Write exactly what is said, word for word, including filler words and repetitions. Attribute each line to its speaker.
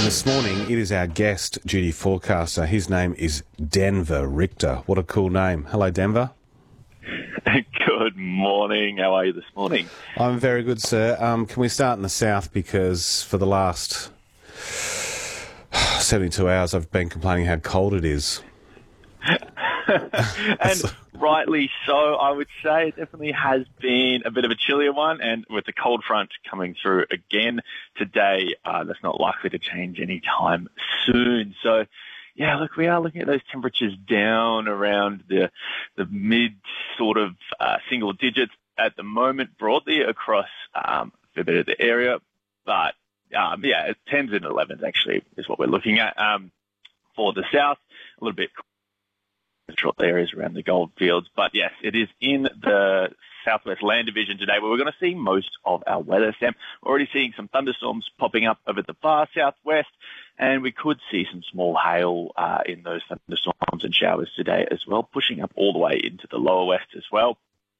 Speaker 1: this morning, it is our guest duty forecaster. His name is Denver Richter. What a cool name. Hello, Denver.
Speaker 2: Good morning. How are you this morning?
Speaker 1: I'm very good, sir. Um, can we start in the south? Because for the last seventy-two hours, I've been complaining how cold it is.
Speaker 2: And rightly so, I would say it definitely has been a bit of a chillier one, and with the cold front coming through again today, uh, that's not likely to change anytime soon. So, yeah, look, we are looking at those temperatures down around the the mid sort of uh, single digits at the moment, broadly across um, a bit of the area. But, um, yeah, tens and elevens actually is what we're looking at um, for the south, a little bit central areas around the goldfields. But yes, it is in the Southwest Land Division today where we're going to see most of our weather, Sam. We're already seeing some thunderstorms popping up over the far southwest, and we could see some small hail uh, in those thunderstorms and showers today as well, pushing up all the way into the lower west as well.